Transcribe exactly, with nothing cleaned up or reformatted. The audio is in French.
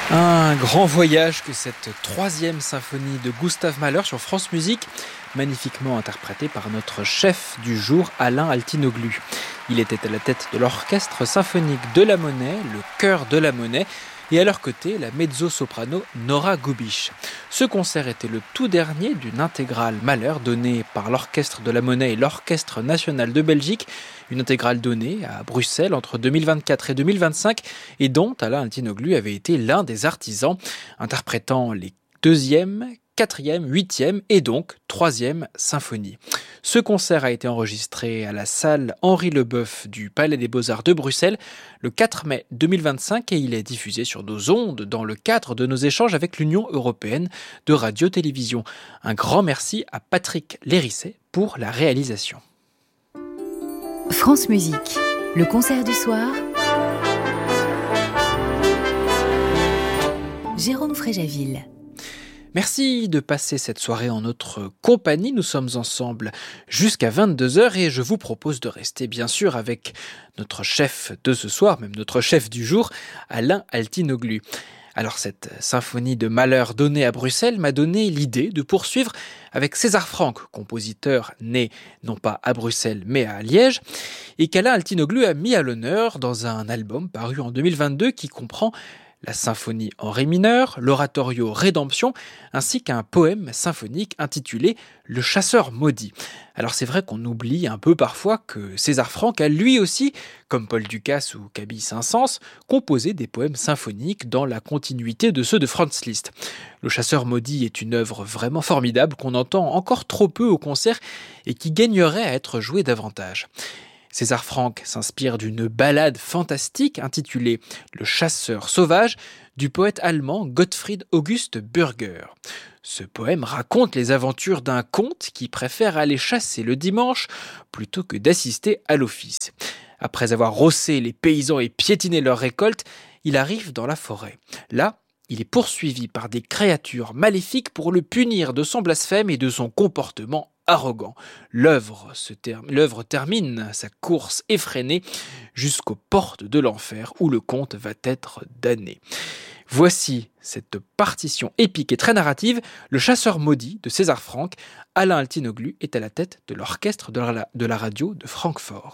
Un grand voyage que cette troisième symphonie de Gustave Mahler sur France Musique, magnifiquement interprétée par notre chef du jour, Alain Altinoglu. Il était à la tête de l'orchestre symphonique de la Monnaie, le chœur de la Monnaie, et à leur côté, la mezzo-soprano Nora Gubish. Ce concert était le tout dernier d'une intégrale Mahler donnée par l'orchestre de la Monnaie et l'orchestre national de Belgique, une intégrale donnée à Bruxelles entre deux mille vingt-quatre et deux mille vingt-cinq et dont Alain Altinoglu avait été l'un des artisans, interprétant les deuxième, quatrième, huitième et donc troisième symphonies. Ce concert a été enregistré à la salle Henri Leboeuf du Palais des Beaux-Arts de Bruxelles le quatre mai deux mille vingt-cinq et il est diffusé sur nos ondes dans le cadre de nos échanges avec l'Union européenne de radio-télévision. Un grand merci à Patrick Lérisset pour la réalisation. France Musique, le concert du soir. Jérôme Fréjaville. Merci de passer cette soirée en notre compagnie. Nous sommes ensemble jusqu'à vingt-deux heures et je vous propose de rester bien sûr avec notre chef de ce soir, même notre chef du jour, Alain Altinoglu. Alors cette symphonie de Mahler donnée à Bruxelles m'a donné l'idée de poursuivre avec César Franck, compositeur né non pas à Bruxelles mais à Liège, et qu'Alain Altinoglu a mis à l'honneur dans un album paru en deux mille vingt-deux qui comprend la symphonie en ré mineur, l'oratorio Rédemption, ainsi qu'un poème symphonique intitulé Le chasseur maudit. Alors c'est vrai qu'on oublie un peu parfois que César Franck a lui aussi, comme Paul Dukas ou Camille Saint-Saëns, composé des poèmes symphoniques dans la continuité de ceux de Franz Liszt. Le chasseur maudit est une œuvre vraiment formidable qu'on entend encore trop peu au concert et qui gagnerait à être jouée davantage. César Franck s'inspire d'une ballade fantastique intitulée « Le chasseur sauvage » du poète allemand Gottfried August Bürger. Ce poème raconte les aventures d'un comte qui préfère aller chasser le dimanche plutôt que d'assister à l'office. Après avoir rossé les paysans et piétiné leurs récoltes, il arrive dans la forêt. Là, il est poursuivi par des créatures maléfiques pour le punir de son blasphème et de son comportement arrogant. L'œuvre, se ter- L'œuvre termine sa course effrénée jusqu'aux portes de l'enfer où le comte va être damné. Voici cette partition épique et très narrative, Le chasseur maudit de César Franck. Alain Altinoglu est à la tête de l'orchestre de la, de la radio de Francfort.